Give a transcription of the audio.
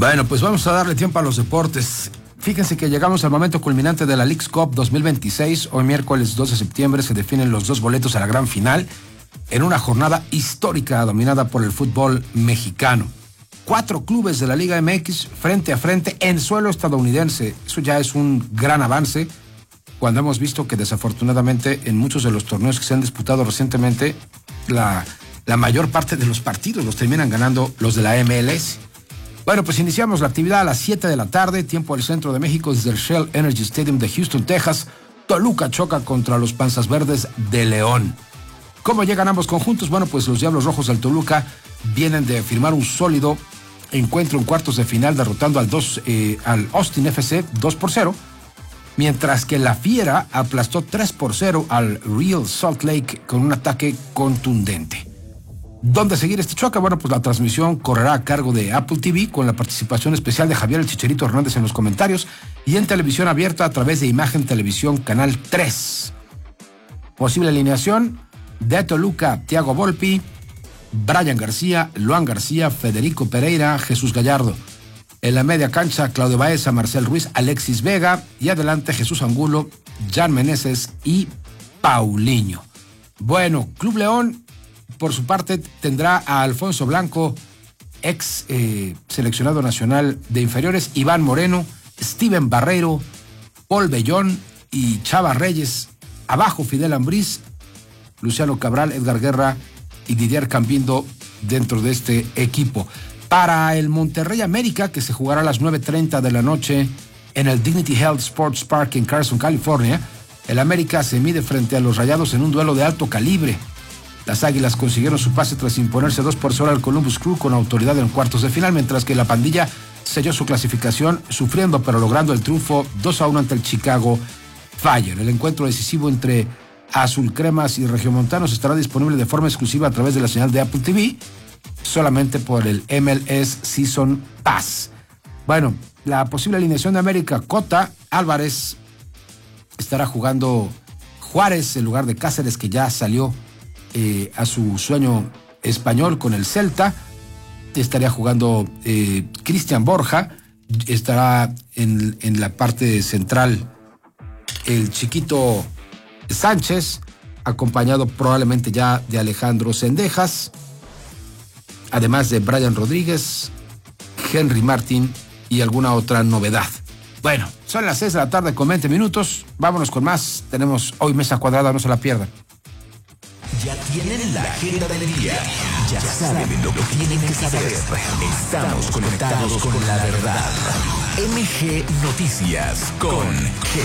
Bueno, pues vamos a darle tiempo a los deportes. Fíjense que llegamos al momento culminante de la Leagues Cup 2026. Hoy miércoles 2 de septiembre se definen los dos boletos a la gran final en una jornada histórica dominada por el fútbol mexicano. 4 clubes de la Liga MX frente a frente en suelo estadounidense. Eso ya es un gran avance cuando hemos visto que desafortunadamente en muchos de los torneos que se han disputado recientemente la mayor parte de los partidos los terminan ganando los de la MLS. Bueno, pues iniciamos la actividad a las 7 de la tarde, tiempo del centro de México, desde el Shell Energy Stadium de Houston, Texas. Toluca choca contra los Panzas Verdes de León. ¿Cómo llegan ambos conjuntos? Bueno, pues los Diablos Rojos del Toluca vienen de firmar un sólido encuentro en cuartos de final, derrotando al Austin FC 2-0, mientras que la Fiera aplastó 3-0 al Real Salt Lake con un ataque contundente. ¿Dónde seguir este choque? Bueno, pues la transmisión correrá a cargo de Apple TV con la participación especial de Javier el Chicharito Hernández en los comentarios y en televisión abierta a través de Imagen Televisión Canal 3. Posible alineación de Toluca: Thiago Volpi, Brian García, Luan García, Federico Pereira, Jesús Gallardo. En la media cancha, Claudio Baeza, Marcel Ruiz, Alexis Vega y adelante Jesús Angulo, Jan Meneses y Paulinho. Bueno, Club León por su parte tendrá a Alfonso Blanco, ex seleccionado nacional de inferiores, Iván Moreno, Steven Barreiro, Paul Bellón y Chava Reyes. Abajo Fidel Ambriz, Luciano Cabral, Edgar Guerra y Didier Cambindo dentro de este equipo. Para el Monterrey América, que se jugará a las 9:30 de la noche en el Dignity Health Sports Park en Carson, California, el América se mide frente a los Rayados en un duelo de alto calibre. Las Águilas consiguieron su pase tras imponerse 2-0 al Columbus Crew con autoridad en cuartos de final, mientras que la Pandilla selló su clasificación sufriendo pero logrando el triunfo 2-1 ante el Chicago Fire. El encuentro decisivo entre Azul Cremas y Regiomontanos estará disponible de forma exclusiva a través de la señal de Apple TV, solamente por el MLS Season Pass. Bueno, la posible alineación de América: Cota, Álvarez, estará jugando Juárez en lugar de Cáceres, que ya salió a su sueño español con el Celta. Estaría jugando Cristian Borja, estará en la parte central el Chiquito Sánchez, acompañado probablemente ya de Alejandro Cendejas, además de Brian Rodríguez, Henry Martín y alguna otra novedad. Bueno, son las 6 de la tarde con 20 minutos. Vámonos con más. Tenemos hoy mesa cuadrada, no se la pierdan. Ya tienen la agenda del día. Ya saben lo que tienen que saber. Estamos conectados con la verdad. MG Noticias con